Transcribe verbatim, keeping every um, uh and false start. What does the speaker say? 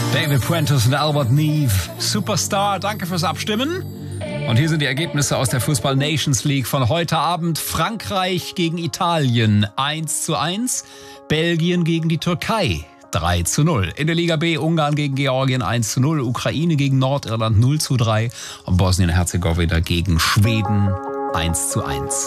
David Prentice und Albert Neve, Superstar, danke fürs Abstimmen. Und hier sind die Ergebnisse aus der Fußball Nations League von heute Abend. Frankreich gegen Italien eins zu eins, Belgien gegen die Türkei drei zu null. In der Liga B Ungarn gegen Georgien eins zu null, Ukraine gegen Nordirland null zu drei und Bosnien-Herzegowina gegen Schweden eins zu eins.